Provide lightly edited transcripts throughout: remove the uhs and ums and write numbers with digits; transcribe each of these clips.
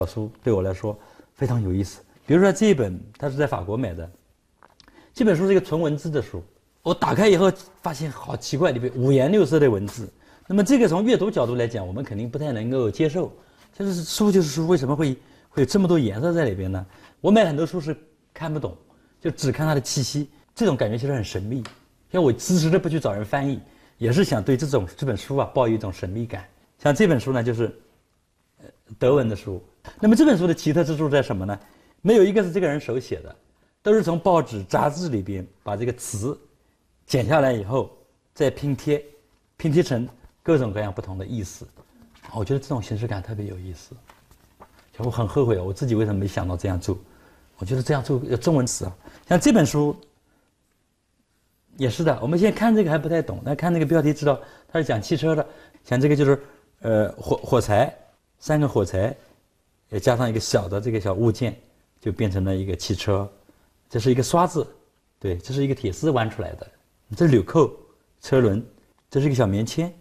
书对我来说非常有意思。比如说这一本，它是在法国买的，这本书是一个纯文字的书。我打开以后发现好奇怪，里面五颜六色的文字。那么这个从阅读角度来讲，我们肯定不太能够接受。就是书就是书，为什么会有这么多颜色在里边呢？我买很多书是看不懂，就只看它的气息，这种感觉其实很神秘。像我迟迟的不去找人翻译，也是想对这本书啊抱有一种神秘感。像这本书呢，就是德文的书。那么这本书的奇特之处在什么呢？没有一个是这个人手写的，都是从报纸、杂志里边把这个词剪下来以后再拼贴成各种各样不同的意思。我觉得这种形式感特别有意思。我很后悔我自己为什么没想到这样做。我觉得这样做有中文词啊，像这本书也是的。我们现在看这个还不太懂，但看那个标题知道它是讲汽车的。像这个就是火柴，3个火柴，也加上一个小的这个小物件，就变成了一个汽车。这是一个刷子，对，这是一个铁丝弯出来的。这是纽扣、车轮，这是一个小棉签。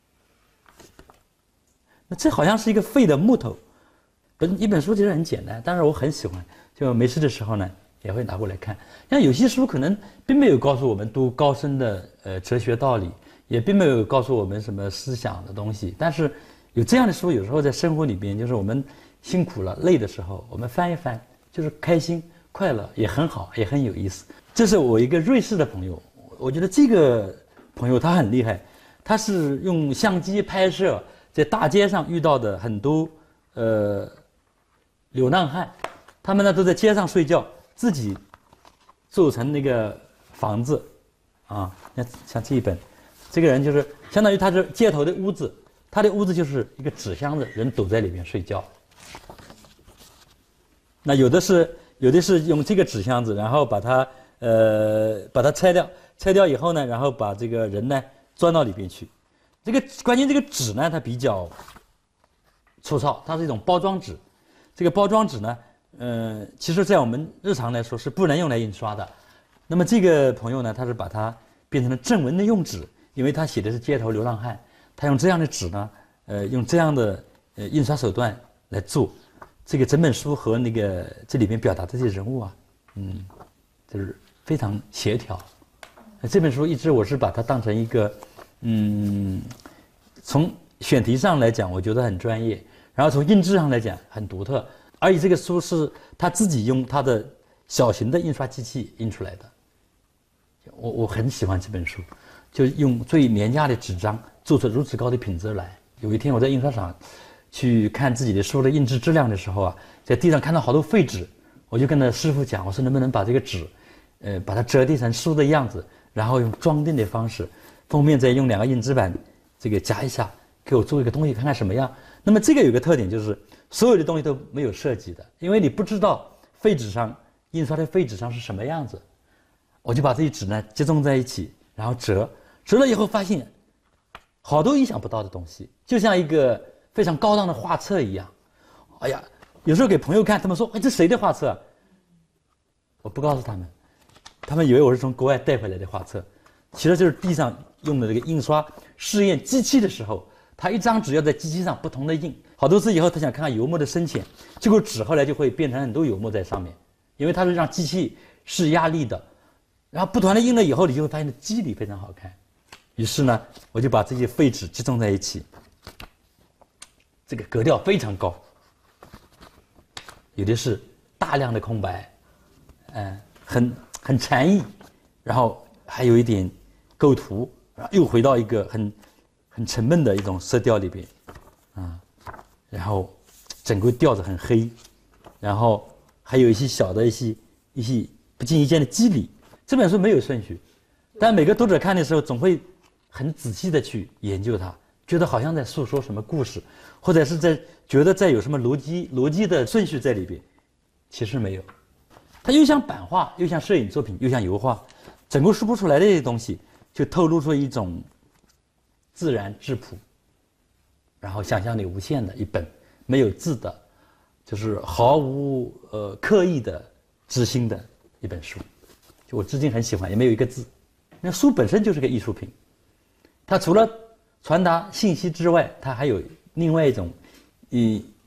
那这好像是一个废的木头。一本书其实很简单，但是我很喜欢，就没事的时候呢也会拿过来看。像有些书可能并没有告诉我们多高深的哲学道理，也并没有告诉我们什么思想的东西，但是有这样的书，有时候在生活里边，就是我们辛苦了、累的时候，我们翻一翻，就是开心、快乐，也很好，也很有意思。这是我一个瑞士的朋友，我觉得这个朋友他很厉害，他是用相机拍摄在大街上遇到的很多流浪汉，他们呢都在街上睡觉，自己做成那个房子啊。像这一本，这个人就是相当于他是街头的屋子，他的屋子就是一个纸箱子，人躲在里面睡觉。那有的是用这个纸箱子，然后把它拆掉以后呢，然后把这个人呢钻到里边去。关键这个纸呢，它比较粗糙，它是一种包装纸。这个包装纸呢，其实在我们日常来说是不能用来印刷的。那么这个朋友呢，他是把它变成了正文的用纸，因为他写的是街头流浪汉，他用这样的纸呢，用这样的印刷手段来做。这个整本书和那个这里面表达的这些人物啊，就是非常协调。这本书一直我是把它当成一个，从选题上来讲，我觉得很专业。然后从印制上来讲很独特，而且这个书是他自己用他的小型的印刷机器印出来的。我很喜欢这本书，就用最廉价的纸张做出如此高的品质来。有一天我在印刷厂去看自己的书的印制质量的时候啊，在地上看到好多废纸，我就跟那师傅讲，我说能不能把这个纸，把它折叠成书的样子，然后用装订的方式，封面再用2个硬纸板这个夹一下，给我做一个东西看看什么样。那么这个有个特点，就是所有的东西都没有设计的，因为你不知道废纸上印刷的废纸上是什么样子。我就把这些纸呢集中在一起，然后折了以后发现好多意想不到的东西，就像一个非常高档的画册一样。哎呀，有时候给朋友看，他们说：“哎，这谁的画册啊？”我不告诉他们，他们以为我是从国外带回来的画册，其实就是地上用的这个印刷试验机器的时候。他一张纸要在机器上不同的印，好多次以后他想看看油墨的深浅，结果纸后来就会变成很多油墨在上面，因为它是让机器试压力的，然后不断的印了以后，你就会发现肌理非常好看。于是呢，我就把这些废纸集中在一起，这个格调非常高，有的是大量的空白，很禅意，然后还有一点构图，然后又回到一个很沉闷的一种色调里边，然后整个调子很黑，然后还有一些小的一些不经意间的肌理。这本书没有顺序，但每个读者看的时候总会很仔细的去研究它，觉得好像在诉说什么故事，或者是觉得在有什么逻辑的顺序在里边，其实没有。它又像版画，又像摄影作品，又像油画，整个说不出来的这些东西，就透露出一种自然质朴，然后想象力无限的一本没有字的，就是毫无刻意的知心的一本书。就我至今很喜欢，也没有一个字。那书本身就是个艺术品，它除了传达信息之外，它还有另外一种